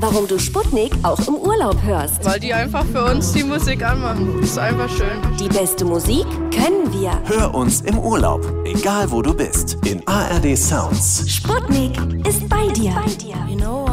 warum du Sputnik auch im Urlaub hörst. Weil die einfach für uns die Musik anmachen. Das ist einfach schön. Die beste Musik können wir. Hör uns im Urlaub, egal wo du bist, in ARD Sounds. Sputnik ist bei dir.